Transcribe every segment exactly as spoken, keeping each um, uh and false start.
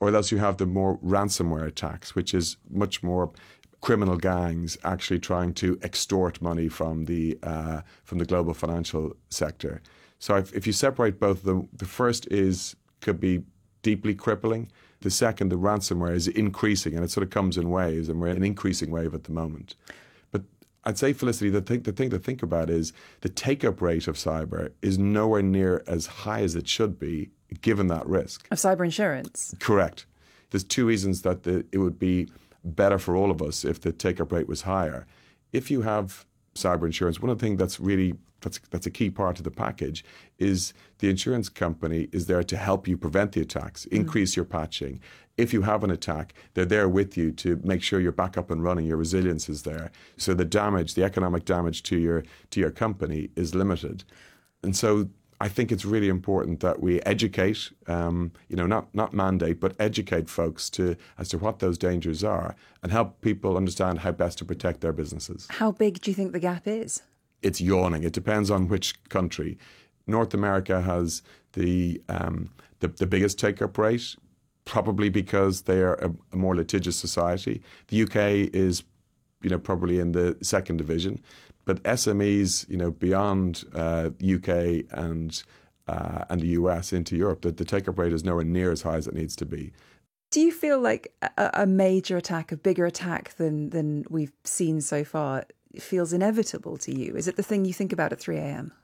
or else you have the more ransomware attacks, which is much more criminal gangs actually trying to extort money from the uh, from the global financial sector. So if, if you separate both of them, the first is could be deeply crippling. The second, the ransomware, is increasing, and it sort of comes in waves, and we're in an increasing wave at the moment. But I'd say, Felicity, the thing, the thing to think about is the take-up rate of cyber is nowhere near as high as it should be, given that risk. Of cyber insurance? Correct. There's two reasons that the, it would be better for all of us if the take-up rate was higher. If you have cyber insurance, one of the things that's really that's that's a key part of the package is the insurance company is there to help you prevent the attacks, increase mm. your patching. If you have an attack, they're there with you to make sure you're back up and running, your resilience is there. So the damage, the economic damage to your to your company is limited. And so I think it's really important that we educate, um, you know, not not mandate, but educate folks to as to what those dangers are and help people understand how best to protect their businesses. How big do you think the gap is? It's yawning. It depends on which country. North America has the um, the, the biggest take-up rate, probably because they are a, a more litigious society. The U K is, you know, probably in the second division. But S M Es, you know, beyond uh, U K and uh, and the U S into Europe, the, the take-up rate is nowhere near as high as it needs to be. Do you feel like a, a major attack, a bigger attack than than we've seen so far, feels inevitable to you? Is it the thing you think about at three a.m.?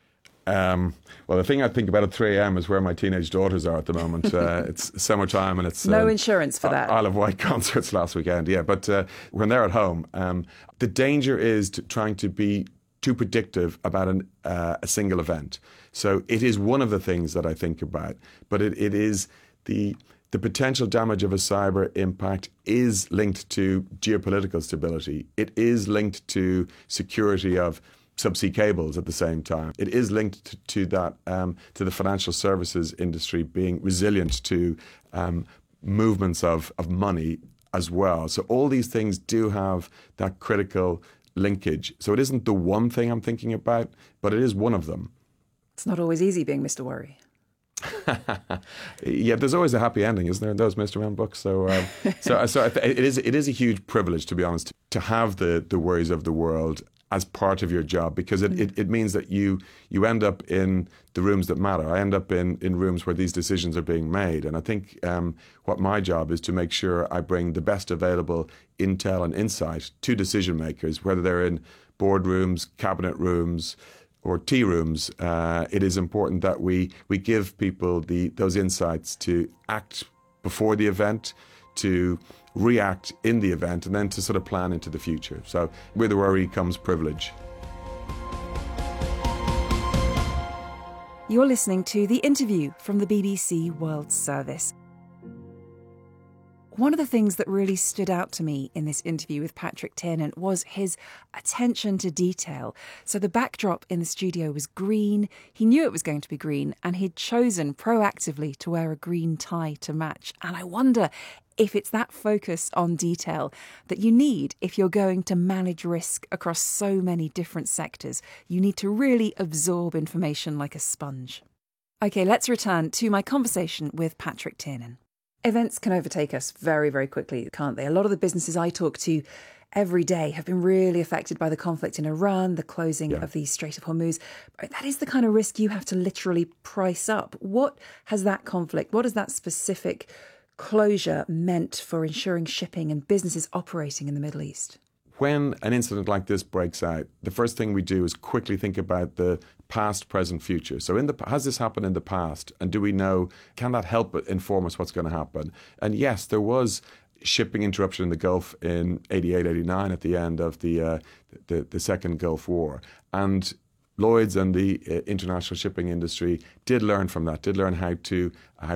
Um, well, the thing I think about at three a.m. is where my teenage daughters are at the moment. Uh, it's summertime and it's... No uh, insurance for that. Isle of Wight concerts last weekend, yeah. But uh, when they're at home, um, the danger is to trying to be too predictive about an, uh, a single event. So it is one of the things that I think about, but it, it is the... The potential damage of a cyber impact is linked to geopolitical stability. It is linked to security of subsea cables at the same time. It is linked to, to that, um, to the financial services industry being resilient to um, movements of, of money as well. So all these things do have that critical linkage. So it isn't the one thing I'm thinking about, but it is one of them. It's not always easy being Mister Worry. Yeah, there's always a happy ending, isn't there, in those Mister Man books? So, um, so, so it is it is a huge privilege, to be honest, to have the the worries of the world as part of your job, because it, mm. it, it means that you you end up in the rooms that matter. I end up in, in rooms where these decisions are being made, and I think um, what my job is to make sure I bring the best available intel and insight to decision makers, whether they're in boardrooms, cabinet rooms, or tea rooms. Uh, it is important that we we give people the those insights to act before the event, to react in the event, and then to sort of plan into the future. So with the worry comes privilege. You're listening to The Interview from the B B C World Service. One of the things that really stood out to me in this interview with Patrick Tiernan was his attention to detail. So the backdrop in the studio was green. He knew it was going to be green, and he'd chosen proactively to wear a green tie to match. And I wonder if it's that focus on detail that you need if you're going to manage risk across so many different sectors. You need to really absorb information like a sponge. OK, let's return to my conversation with Patrick Tiernan. Events can overtake us very, very quickly, can't they? A lot of the businesses I talk to every day have been really affected by the conflict in Iran, the closing yeah. of the Strait of Hormuz. That is the kind of risk you have to literally price up. What has that conflict, what has that specific closure meant for ensuring shipping and businesses operating in the Middle East? When an incident like this breaks out, the first thing we do is quickly think about the past, present, future. So in the has this happened in the past? And do we know, can that help inform us what's going to happen? And yes, there was shipping interruption in the Gulf in eighty-eight, eighty-nine at the end of the, uh, the, the Second Gulf War. And Lloyd's and the uh, international shipping industry did learn from that, did learn how to how